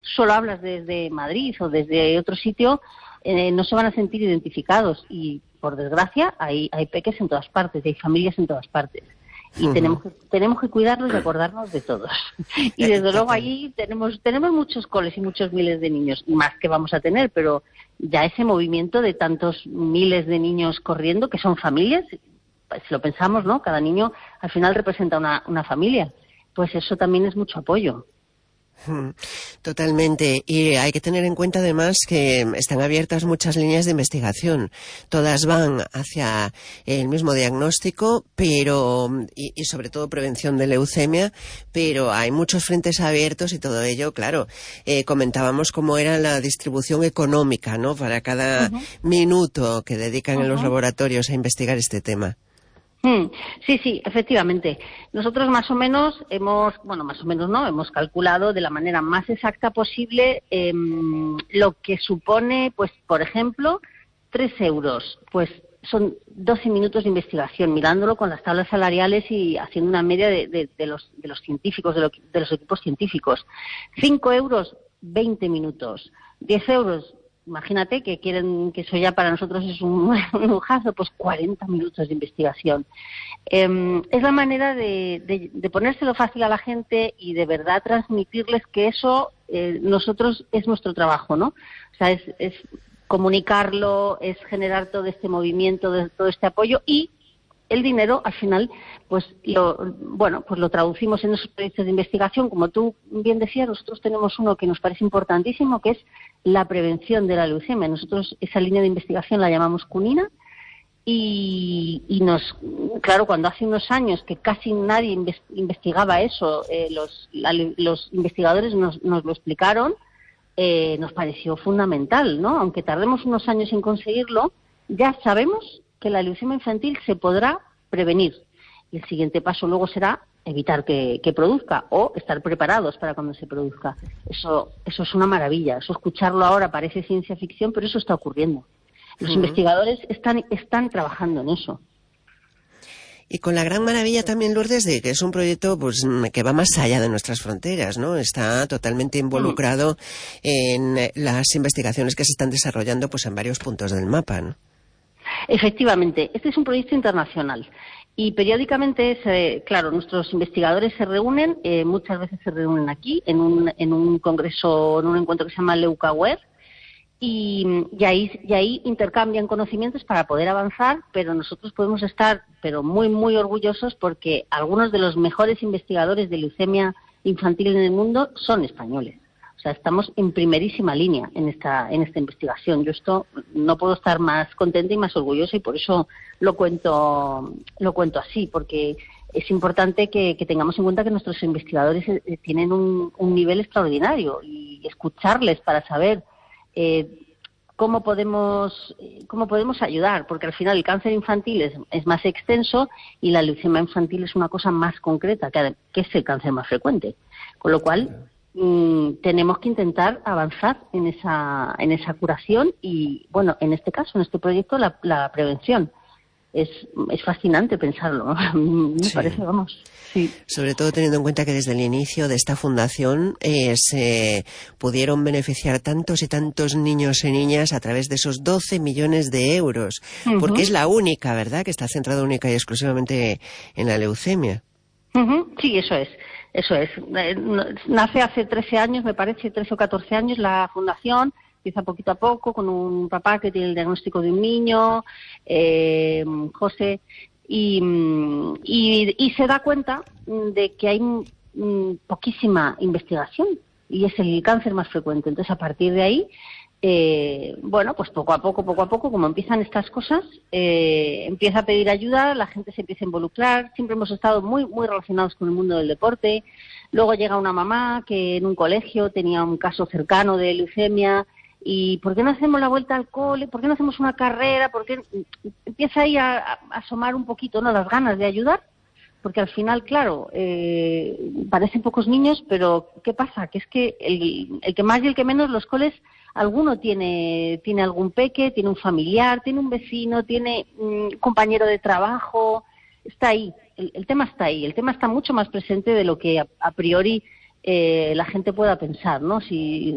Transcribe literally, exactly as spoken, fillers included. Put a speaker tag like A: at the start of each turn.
A: solo hablas desde Madrid o desde otro sitio, eh, no se van a sentir identificados. Y, por desgracia, hay, hay peques en todas partes, hay familias en todas partes. Y uh-huh. tenemos, que, tenemos que cuidarlos y acordarnos de todos. Y desde luego allí tenemos, tenemos muchos coles y muchos miles de niños, más que vamos a tener, pero ya ese movimiento de tantos miles de niños corriendo, que son familias, si lo pensamos, ¿no? Cada niño al final representa una, una familia. Pues eso también es mucho apoyo.
B: Totalmente, y hay que tener en cuenta además que están abiertas muchas líneas de investigación, todas van hacia el mismo diagnóstico, pero y, y sobre todo prevención de leucemia, pero hay muchos frentes abiertos y todo ello, claro, eh, comentábamos cómo era la distribución económica, ¿no? Para cada uh-huh. minuto que dedican uh-huh. en los laboratorios a investigar este tema.
A: Hmm, sí, sí, efectivamente. Nosotros más o menos hemos, bueno, más o menos no, hemos calculado de la manera más exacta posible eh, lo que supone, pues, por ejemplo, tres euros. Pues son doce minutos de investigación, mirándolo con las tablas salariales y haciendo una media de, de, de, los, de los científicos, de, lo, de los equipos científicos. Cinco euros, veinte minutos. Diez euros. Imagínate que quieren, que eso ya para nosotros es un, un lujazo, pues cuarenta minutos de investigación. Eh, es la manera de, de, de ponérselo fácil a la gente y de verdad transmitirles que eso eh, nosotros es nuestro trabajo, ¿no? O sea, es, es comunicarlo, es generar todo este movimiento, todo este apoyo y el dinero al final pues lo bueno pues lo traducimos en esos proyectos de investigación. Como tú bien decías, nosotros tenemos uno que nos parece importantísimo, que es la prevención de la leucemia. Nosotros esa línea de investigación la llamamos CUNINA y, y nos claro cuando hace unos años que casi nadie investigaba eso, eh, los la, los investigadores nos, nos lo explicaron, eh, nos pareció fundamental, ¿no? Aunque tardemos unos años en conseguirlo, ya sabemos que la leucemia infantil se podrá prevenir. Y el siguiente paso luego será evitar que, que produzca o estar preparados para cuando se produzca. Eso, eso es una maravilla. Eso escucharlo ahora parece ciencia ficción, pero eso está ocurriendo. Los uh-huh. investigadores están, están trabajando en eso.
B: Y con la gran maravilla también, Lourdes, de que es un proyecto pues que va más allá de nuestras fronteras, ¿no? Está totalmente involucrado uh-huh. en las investigaciones que se están desarrollando pues en varios puntos del mapa, ¿no?
A: Efectivamente, este es un proyecto internacional y periódicamente, se, claro, nuestros investigadores se reúnen, eh, muchas veces se reúnen aquí en un, en un congreso, en un encuentro que se llama Leucaware y, y, ahí, y ahí intercambian conocimientos para poder avanzar, pero nosotros podemos estar pero muy, muy orgullosos porque algunos de los mejores investigadores de leucemia infantil en el mundo son españoles. O sea, estamos en primerísima línea en esta en esta investigación. Yo esto no puedo estar más contenta y más orgullosa y por eso lo cuento lo cuento así, porque es importante que, que tengamos en cuenta que nuestros investigadores eh, tienen un, un nivel extraordinario y escucharles para saber eh, cómo podemos cómo podemos ayudar, porque al final el cáncer infantil es, es más extenso y la leucemia infantil es una cosa más concreta, que, que es el cáncer más frecuente. Con lo cual tenemos que intentar avanzar en esa en esa curación y, bueno, en este caso, en este proyecto, la, la prevención. Es, es fascinante pensarlo, ¿no? Me sí. parece, vamos. Sí.
B: Sobre todo teniendo en cuenta que desde el inicio de esta fundación eh, se pudieron beneficiar tantos y tantos niños y niñas a través de esos doce millones de euros, uh-huh. porque es la única, ¿verdad?, que está centrada única y exclusivamente en la leucemia.
A: Uh-huh. Sí, eso es. Eso es. Nace hace trece años, me parece, trece o catorce años la fundación. Empieza poquito a poco con un papá que tiene el diagnóstico de un niño, eh, José, y, y, y se da cuenta de que hay mm, poquísima investigación y es el cáncer más frecuente. Entonces, a partir de ahí, eh, bueno, pues poco a poco, poco a poco, como empiezan estas cosas, eh, empieza a pedir ayuda, la gente se empieza a involucrar. Siempre hemos estado muy, muy relacionados con el mundo del deporte. Luego llega una mamá que en un colegio tenía un caso cercano de leucemia. ¿Y por qué no hacemos la vuelta al cole? ¿Por qué no hacemos una carrera? ¿Por qué? Empieza ahí a, a asomar un poquito, ¿no?, las ganas de ayudar, porque al final, claro, eh, parecen pocos niños, pero ¿qué pasa? Que es que el, el que más y el que menos, los coles, alguno tiene tiene algún peque, tiene un familiar, tiene un vecino, tiene un compañero de trabajo, está ahí, el, el tema está ahí, el tema está mucho más presente de lo que a, a priori eh, la gente pueda pensar, ¿no? Si